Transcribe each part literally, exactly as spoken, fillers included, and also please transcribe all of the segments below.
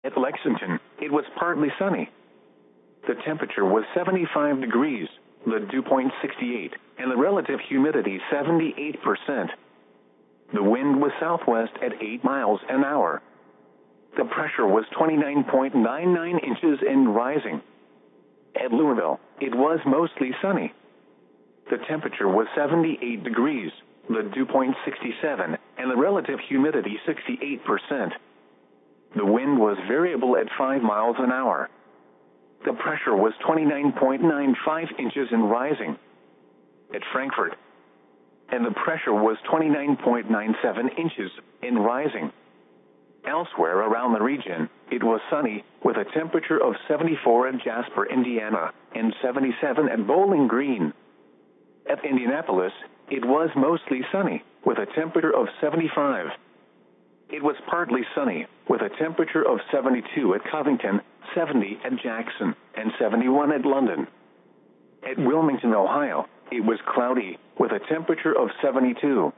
At Lexington, it was partly sunny. The temperature was seventy-five degrees, the dew point sixty-eight, and the relative humidity seventy-eight percent. The wind was southwest at eight miles an hour. The pressure was twenty-nine point nine nine inches and rising. At Louisville, it was mostly sunny. The temperature was seventy-eight degrees, the dew point sixty-seven, and the relative humidity sixty-eight percent. The wind was variable at five miles an hour. The pressure was twenty-nine point nine five inches and rising. At Frankfort, and the pressure was twenty-nine point nine seven inches and rising. Elsewhere around the region, it was sunny, with a temperature of seventy-four at Jasper, Indiana, and seventy-seven at Bowling Green. At Indianapolis, it was mostly sunny, with a temperature of seventy-five. It was partly sunny, with a temperature of seventy-two at Covington, seventy at Jackson, and seventy-one at London. At Wilmington, Ohio, it was cloudy, with a temperature of seventy-two.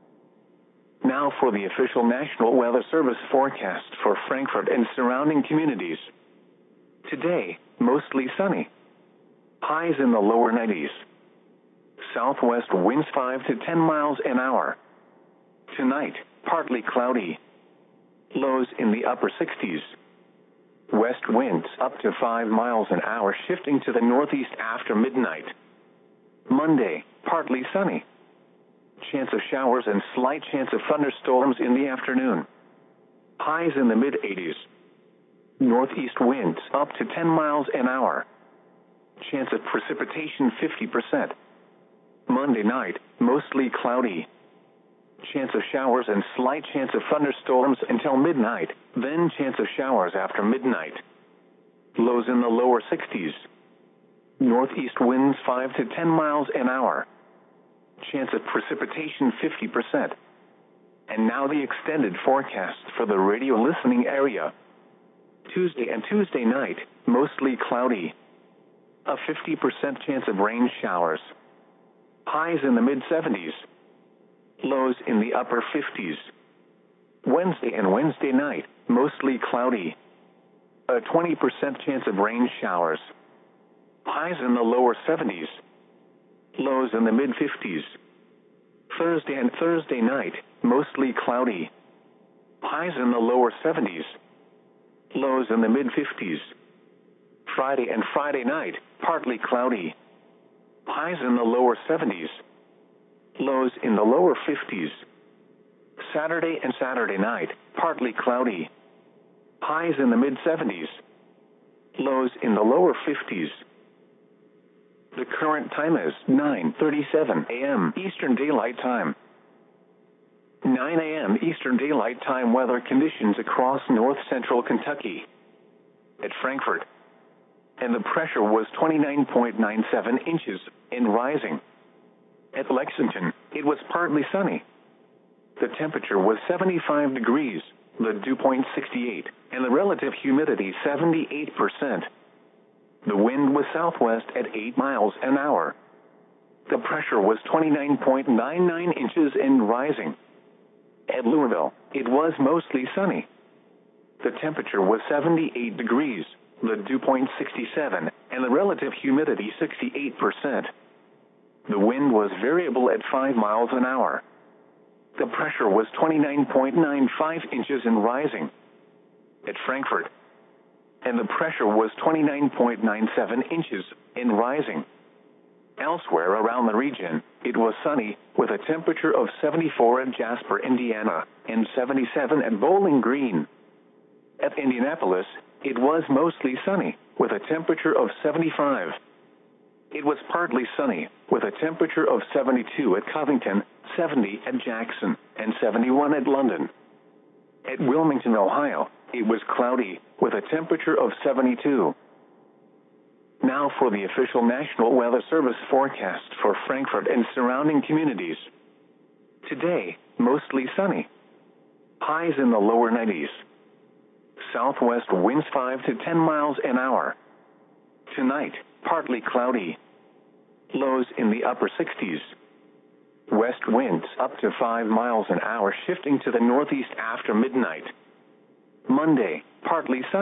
Now for the official National Weather Service forecast for Frankfort and surrounding communities. Today, mostly sunny. Highs in the lower nineties. Southwest winds five to ten miles an hour. Tonight, partly cloudy. Lows in the upper sixties. West winds up to five miles an hour, shifting to the northeast after midnight. Monday, partly sunny. Chance of showers and slight chance of thunderstorms in the afternoon. Highs in the mid-eighties. Northeast winds up to ten miles an hour. Chance of precipitation fifty percent. Monday night, mostly cloudy. Chance of showers and slight chance of thunderstorms until midnight, then chance of showers after midnight. Lows in the lower sixties. Northeast winds five to ten miles an hour. Chance of precipitation fifty percent. And now the extended forecast for the radio listening area. Tuesday and Tuesday night, mostly cloudy. A fifty percent chance of rain showers. Highs in the mid-seventies. Lows in the upper fifties. Wednesday and Wednesday night, mostly cloudy. A twenty percent chance of rain showers. Highs in the lower seventies. Lows in the mid-fifties. Thursday and Thursday night, mostly cloudy. Highs in the lower seventies. Lows in the mid-fifties. Friday and Friday night, partly cloudy. Highs in the lower seventies. Lows in the lower fifties. Saturday and Saturday night, partly cloudy. Highs in the mid-seventies. Lows in the lower fifties. The current time is nine thirty-seven a m Eastern Daylight Time. nine a m Eastern Daylight Time weather conditions across north-central Kentucky. At Frankfort, and the pressure was twenty-nine point nine seven inches and rising. At Lexington, it was partly sunny. The temperature was seventy-five degrees, the dew point sixty-eight, and the relative humidity seventy-eight percent. The wind was southwest at eight miles an hour. The pressure was twenty-nine point nine nine inches and rising. At Louisville, it was mostly sunny. The temperature was seventy-eight degrees, the dew point sixty-seven, and the relative humidity sixty-eight percent. The wind was variable at five miles an hour. The pressure was twenty-nine point nine five inches and rising. At Frankfort, and the pressure was twenty-nine point nine seven inches and rising. Elsewhere around the region, it was sunny, with a temperature of seventy-four at Jasper, Indiana, and seventy-seven at Bowling Green. At Indianapolis, it was mostly sunny, with a temperature of seventy-five. It was partly sunny, with a temperature of seventy-two at Covington, seventy at Jackson, and seventy-one at London. At Wilmington, Ohio, it was cloudy, with a temperature of seventy-two. Now for the official National Weather Service forecast for Frankfort and surrounding communities. Today, mostly sunny. Highs in the lower nineties. Southwest winds five to ten miles an hour. Tonight, partly cloudy. Lows in the upper sixties. West winds up to five miles an hour, shifting to the northeast after midnight. Monday, partly sunny.